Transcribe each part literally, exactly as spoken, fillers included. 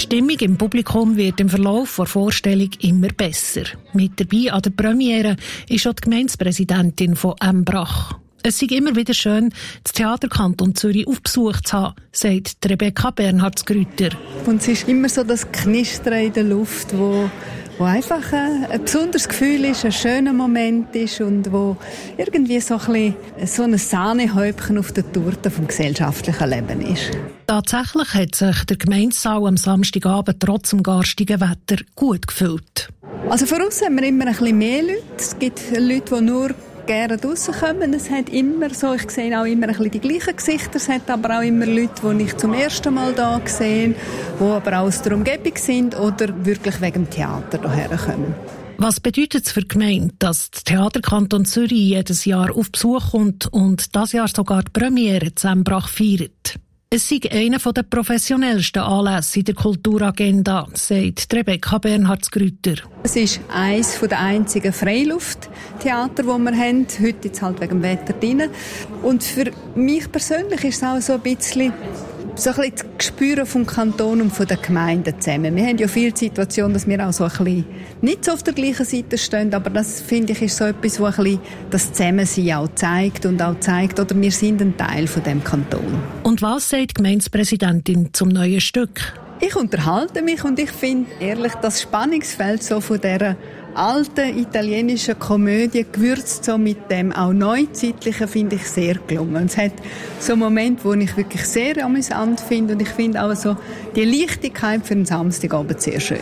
Stimmung im Publikum wird im Verlauf der Vorstellung immer besser. Mit dabei an der Premiere ist auch die Gemeindepräsidentin von Embrach. Es sei immer wieder schön, das Theaterkanton Zürich auf Besuch zu haben, sagt Rebecca Bernhardsgrüter. Und es ist immer so das Knistern in der Luft, wo, wo einfach ein, ein besonderes Gefühl ist, ein schöner Moment ist und wo irgendwie so ein, bisschen so ein Sahnehäubchen auf der Torte vom gesellschaftlichen Leben ist. Tatsächlich hat sich der Gemeindesaal am Samstagabend trotz dem garstigen Wetter gut gefüllt. Also von uns haben wir immer ein bisschen mehr Leute. Es gibt Leute, die nur gerne draussen kommen. Es hat immer so, ich sehe auch immer ein bisschen die gleichen Gesichter. Es hat aber auch immer Leute, die ich zum ersten Mal da sehe, die aber auch aus der Umgebung sind oder wirklich wegen dem Theater hierher kommen. Was bedeutet es für die Gemeinde, dass der Theaterkanton Zürich jedes Jahr auf Besuch kommt und dieses Jahr sogar die Premiere zu Embrach feiert? Es sei einer der professionellsten Anlässe in der Kulturagenda, sagt Rebecca Bernhardsgrüter. Es ist eines der einzigen Freilufttheater, die wir haben. Heute jetzt halt wegen dem Wetter drin. Und für mich persönlich ist es auch so ein bisschen so ein bisschen das Gespür vom Kanton und von den Gemeinden zusammen. Wir haben ja viele Situationen, dass wir auch so ein bisschen nicht so auf der gleichen Seite stehen, aber das, finde ich, ist so etwas, was ein bisschen das Zusammensein auch zeigt und auch zeigt, oder wir sind ein Teil von dem Kanton. Und was sagt die Gemeindepräsidentin zum neuen Stück? Ich unterhalte mich und ich finde ehrlich, das Spannungsfeld so von dieser alten italienischen Komödie gewürzt so mit dem auch neuzeitlichen, finde ich sehr gelungen. Es hat so Momente, wo ich wirklich sehr amüsant finde und ich finde auch so die Leichtigkeit für den Samstagabend sehr schön.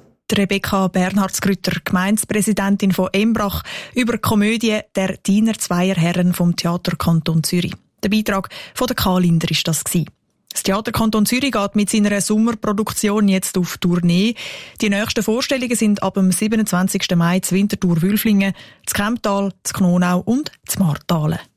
Rebecca Bernhardsgrüter, Gemeindepräsidentin von Embrach, über die Komödie «Der Diener zweier Herren» vom Theaterkanton Zürich. Der Beitrag von der Karl Linder war das. Das Theaterkanton Zürich geht mit seiner Sommerproduktion jetzt auf Tournee. Die nächsten Vorstellungen sind ab dem siebenundzwanzigsten Mai zu Winterthur-Wülflingen, zu Kemptal, zu Knonau und zu Martalen.